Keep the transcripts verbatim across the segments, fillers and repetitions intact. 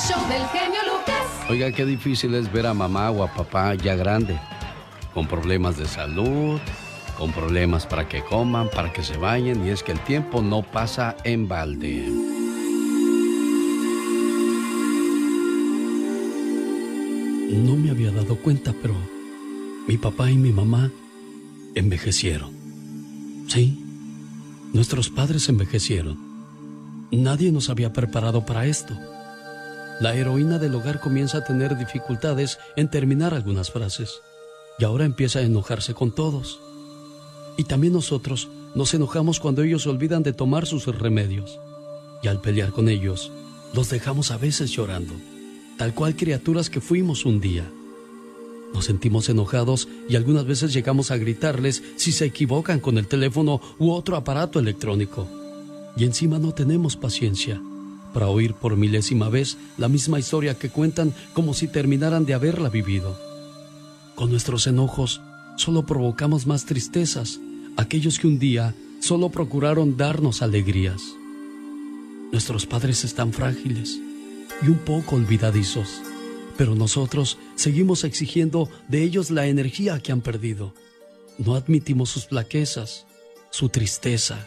show del genio Lucas. Oiga, qué difícil es ver a mamá o a papá ya grande, con problemas de salud, con problemas para que coman, para que se bañen, y es que el tiempo no pasa en balde. No me había dado cuenta, pero mi papá y mi mamá envejecieron. Sí, nuestros padres envejecieron. Nadie nos había preparado para esto. La heroína del hogar comienza a tener dificultades en terminar algunas frases, y ahora empieza a enojarse con todos. Y también nosotros nos enojamos cuando ellos se olvidan de tomar sus remedios, y al pelear con ellos, los dejamos a veces llorando, tal cual criaturas que fuimos un día. Nos sentimos enojados y algunas veces llegamos a gritarles si se equivocan con el teléfono u otro aparato electrónico. Y encima no tenemos paciencia para oír por milésima vez la misma historia que cuentan como si terminaran de haberla vivido. Con nuestros enojos solo provocamos más tristezas, aquellos que un día solo procuraron darnos alegrías. Nuestros padres están frágiles y un poco olvidadizos, pero nosotros seguimos exigiendo de ellos la energía que han perdido. No admitimos sus flaquezas, su tristeza.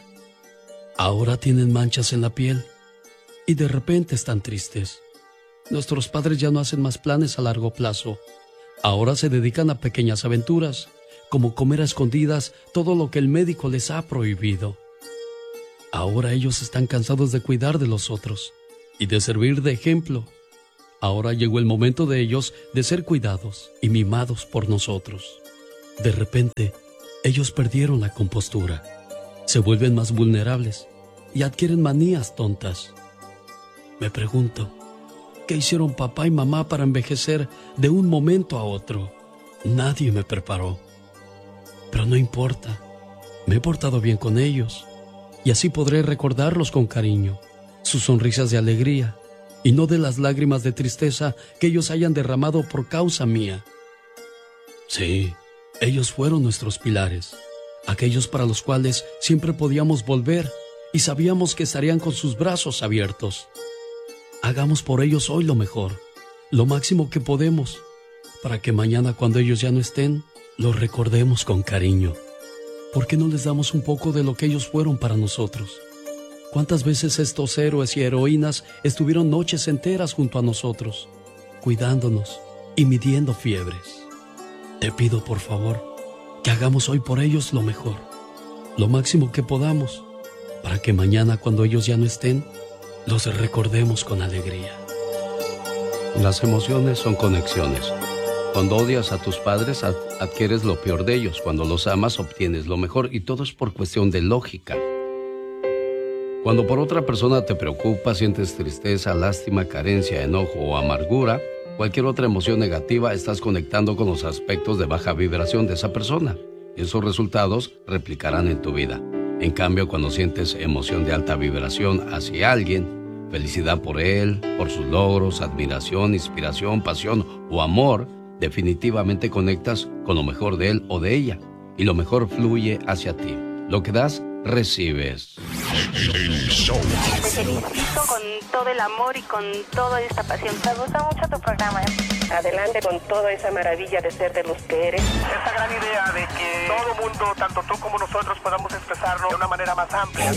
Ahora tienen manchas en la piel y de repente están tristes. Nuestros padres ya no hacen más planes a largo plazo. Ahora se dedican a pequeñas aventuras, como comer a escondidas todo lo que el médico les ha prohibido. Ahora ellos están cansados de cuidar de los otros y de servir de ejemplo. Ahora llegó el momento de ellos de ser cuidados y mimados por nosotros. De repente, ellos perdieron la compostura. Se vuelven más vulnerables y adquieren manías tontas. Me pregunto, ¿qué hicieron papá y mamá para envejecer de un momento a otro? Nadie me preparó. Pero no importa, me he portado bien con ellos y así podré recordarlos con cariño, sus sonrisas de alegría y no de las lágrimas de tristeza que ellos hayan derramado por causa mía. Sí, ellos fueron nuestros pilares, aquellos para los cuales siempre podíamos volver y sabíamos que estarían con sus brazos abiertos. Hagamos por ellos hoy lo mejor, lo máximo que podemos, para que mañana cuando ellos ya no estén, los recordemos con cariño. ¿Por qué no les damos un poco de lo que ellos fueron para nosotros? ¿Cuántas veces estos héroes y heroínas estuvieron noches enteras junto a nosotros, cuidándonos y midiendo fiebres? Te pido por favor que hagamos hoy por ellos lo mejor, lo máximo que podamos, para que mañana cuando ellos ya no estén, los recordemos con alegría. Las emociones son conexiones. Cuando odias a tus padres, ad- adquieres lo peor de ellos. Cuando los amas, obtienes lo mejor, y todo es por cuestión de lógica. Cuando por otra persona te preocupa, sientes tristeza, lástima, carencia, enojo o amargura, cualquier otra emoción negativa, estás conectando con los aspectos de baja vibración de esa persona. Y esos resultados replicarán en tu vida. En cambio, cuando sientes emoción de alta vibración hacia alguien, felicidad por él, por sus logros, admiración, inspiración, pasión o amor, definitivamente conectas con lo mejor de él o de ella, y lo mejor fluye hacia ti. Lo que das, recibes. Te felicito con todo el amor y con toda esta pasión. Me gusta mucho tu programa. Adelante con toda esa maravilla de ser de los que eres. Esta gran idea de que todo mundo, tanto tú como nosotros, podamos expresarlo de una manera más amplia.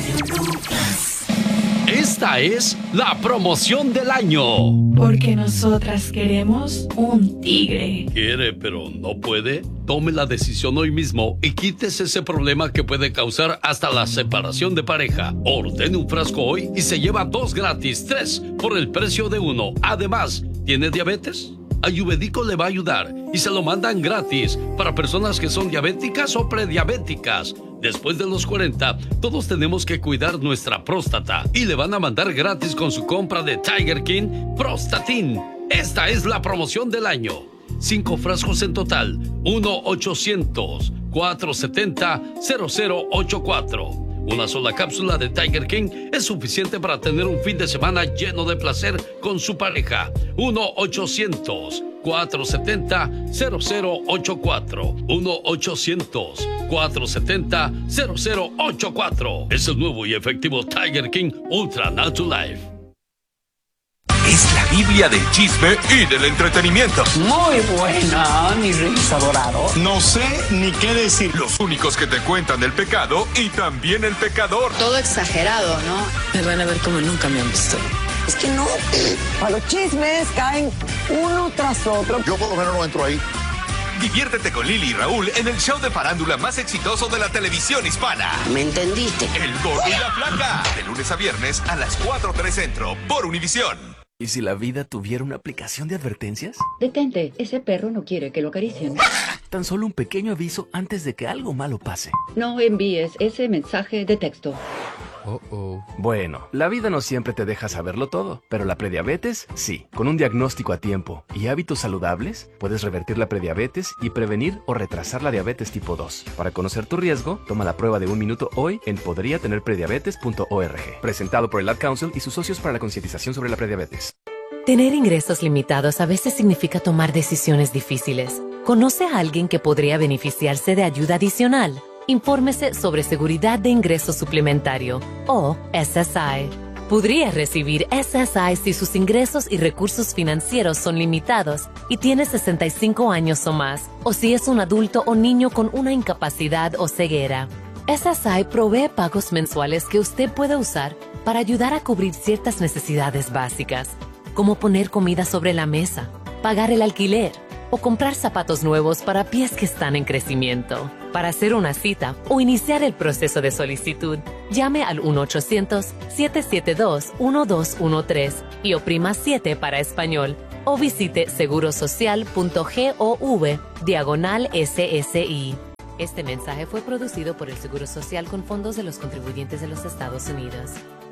Esta es la promoción del año. Porque nosotras queremos un tigre. ¿Quiere pero no puede? Tome la decisión hoy mismo y quítese ese problema que puede causar hasta la separación de pareja. Ordene un frasco hoy y se lleva dos gratis, tres por el precio de uno. Además, ¿tiene diabetes? Ayurvédico le va a ayudar y se lo mandan gratis para personas que son diabéticas o prediabéticas. Después de los cuarenta, todos tenemos que cuidar nuestra próstata y le van a mandar gratis con su compra de Tiger King Prostatin. Esta es la promoción del año. Cinco frascos en total. uno ochocientos, cuatrocientos setenta, cero cero ochenta y cuatro. Una sola cápsula de Tiger King es suficiente para tener un fin de semana lleno de placer con su pareja. uno ochocientos, cuatrocientos setenta, cero cero ochenta y cuatro. uno ochocientos, cuatrocientos setenta, cero cero ochenta y cuatro. Es el nuevo y efectivo Tiger King Ultra Natural Life. Es la Biblia del chisme y del entretenimiento. Muy buena, mi rey adorado. No sé ni qué decir. Los únicos que te cuentan el pecado y también el pecador. Todo exagerado, ¿no? Me van a ver como nunca me han visto. Es que no. A los chismes caen uno tras otro. Yo por lo menos no entro ahí. Diviértete con Lili y Raúl en el show de farándula más exitoso de la televisión hispana. ¿Me entendiste? El Gordo y la Flaca. De lunes a viernes a las cuatro tres Centro por Univisión. ¿Y si la vida tuviera una aplicación de advertencias? Detente, ese perro no quiere que lo acaricien. Tan solo un pequeño aviso antes de que algo malo pase. No envíes ese mensaje de texto. Oh, oh. Bueno, la vida no siempre te deja saberlo todo, pero la prediabetes, sí. Con un diagnóstico a tiempo y hábitos saludables, puedes revertir la prediabetes y prevenir o retrasar la diabetes tipo dos. Para conocer tu riesgo, toma la prueba de un minuto hoy en podría tener prediabetes punto org. Presentado por el Ad Council y sus socios para la concientización sobre la prediabetes. Tener ingresos limitados a veces significa tomar decisiones difíciles. ¿Conoce a alguien que podría beneficiarse de ayuda adicional? Infórmese sobre seguridad de ingreso suplementario o S S I. Podría recibir S S I si sus ingresos y recursos financieros son limitados y tiene sesenta y cinco años o más, o si es un adulto o niño con una incapacidad o ceguera. S S I provee pagos mensuales que usted puede usar para ayudar a cubrir ciertas necesidades básicas, como poner comida sobre la mesa, pagar el alquiler o comprar zapatos nuevos para pies que están en crecimiento. Para hacer una cita o iniciar el proceso de solicitud, llame al uno ochocientos, siete siete dos, uno dos uno tres y oprima siete para español o visite segurosocial.gov diagonal S S I. Este mensaje fue producido por el Seguro Social con fondos de los contribuyentes de los Estados Unidos.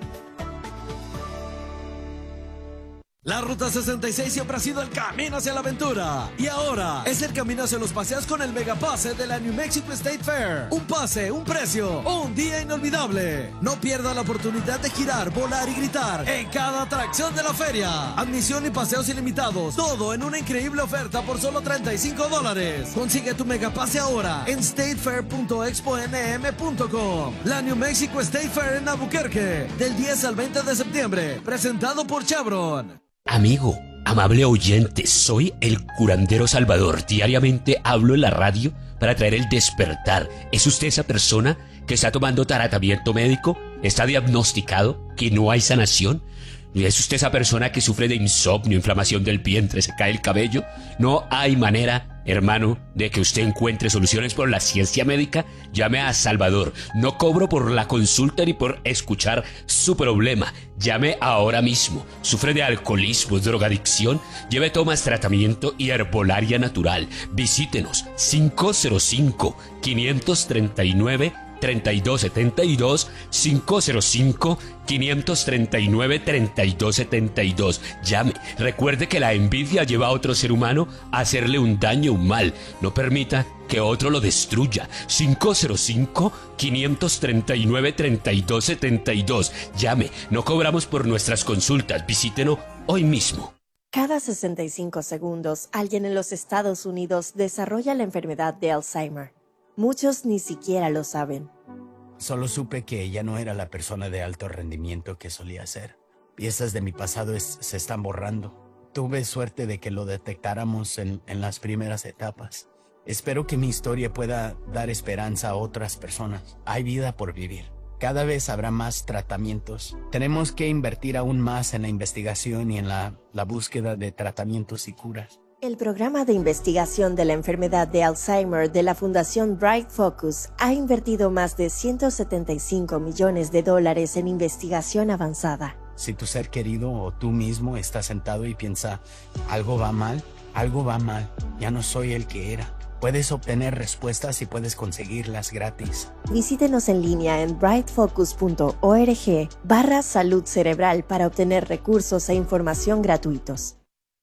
La Ruta sesenta y seis siempre ha sido el camino hacia la aventura. Y ahora es el camino hacia los paseos con el megapase de la New Mexico State Fair. Un pase, un precio, un día inolvidable. No pierda la oportunidad de girar, volar y gritar en cada atracción de la feria. Admisión y paseos ilimitados. Todo en una increíble oferta por solo treinta y cinco dólares. Consigue tu megapase ahora en state fair punto expo n m punto com. La New Mexico State Fair en Albuquerque. Del diez al veinte de septiembre. Presentado por Chevron. Amigo, amable oyente, soy el curandero Salvador. Diariamente hablo en la radio para traer el despertar. ¿Es usted esa persona que está tomando tratamiento médico? ¿Está diagnosticado que no hay sanación? ¿Es usted esa persona que sufre de insomnio, inflamación del vientre, se cae el cabello? No hay manera, hermano, de que usted encuentre soluciones por la ciencia médica. Llame a Salvador. No cobro por la consulta ni por escuchar su problema. Llame ahora mismo. ¿Sufre de alcoholismo, drogadicción? Lleve tomas tratamiento y herbolaria natural. Visítenos cinco cero cinco, cinco tres nueve, tres dos siete dos, cinco cero cinco, cinco tres nueve, tres dos siete dos. Llame. Recuerde que la envidia lleva a otro ser humano a hacerle un daño, un mal. No permita que otro lo destruya. cinco cero cinco, cinco tres nueve, tres dos siete dos. Llame. No cobramos por nuestras consultas. Visítenos hoy mismo. Cada sesenta y cinco segundos, alguien en los Estados Unidos desarrolla la enfermedad de Alzheimer. Muchos ni siquiera lo saben. Solo supe que ella no era la persona de alto rendimiento que solía ser. Piezas de mi pasado es, se están borrando. Tuve suerte de que lo detectáramos en, en las primeras etapas. Espero que mi historia pueda dar esperanza a otras personas. Hay vida por vivir. Cada vez habrá más tratamientos. Tenemos que invertir aún más en la investigación y en la, la búsqueda de tratamientos y curas. El programa de investigación de la enfermedad de Alzheimer de la Fundación Bright Focus ha invertido más de ciento setenta y cinco millones de dólares en investigación avanzada. Si tu ser querido o tú mismo estás sentado y piensa, algo va mal, algo va mal, ya no soy el que era. Puedes obtener respuestas y puedes conseguirlas gratis. Visítenos en línea en bright focus punto org barra salud cerebral para obtener recursos e información gratuitos.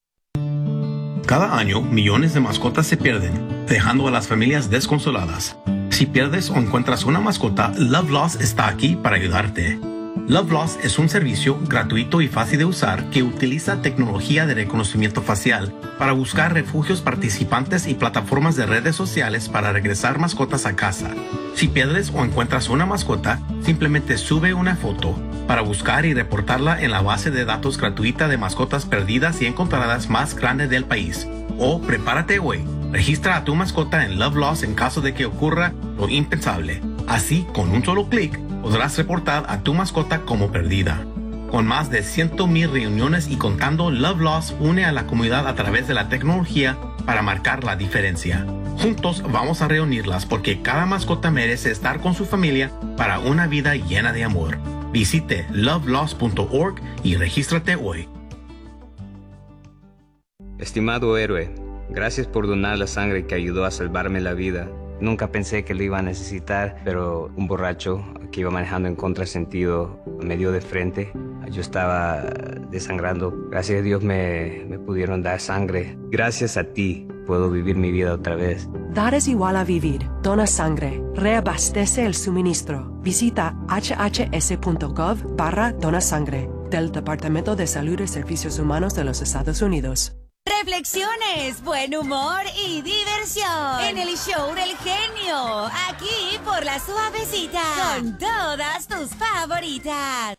Cada año, millones de mascotas se pierden, dejando a las familias desconsoladas. Si pierdes o encuentras una mascota, Love Lost está aquí para ayudarte. Love Lost es un servicio gratuito y fácil de usar que utiliza tecnología de reconocimiento facial para buscar refugios participantes y plataformas de redes sociales para regresar mascotas a casa. Si pierdes o encuentras una mascota, simplemente sube una foto, para buscar y reportarla en la base de datos gratuita de mascotas perdidas y encontradas más grande del país. O prepárate hoy. Registra a tu mascota en Love Lost en caso de que ocurra lo impensable. Así, con un solo clic, podrás reportar a tu mascota como perdida. Con más de cien mil reuniones y contando, Love Lost une a la comunidad a través de la tecnología para marcar la diferencia. Juntos vamos a reunirlas porque cada mascota merece estar con su familia para una vida llena de amor. Visite love lost punto org y regístrate hoy. Estimado héroe, gracias por donar la sangre que ayudó a salvarme la vida. Nunca pensé que lo iba a necesitar, pero un borracho que iba manejando en contrasentido me dio de frente. Yo estaba desangrando. Gracias a Dios me, me pudieron dar sangre. Gracias a ti puedo vivir mi vida otra vez. Dar es igual a vivir. Dona sangre. Reabastece el suministro. Visita h h s punto gov barra dona sangre del Departamento de Salud y Servicios Humanos de los Estados Unidos. Reflexiones, buen humor y diversión en el show del genio, aquí por La Suavecita, con todas tus favoritas.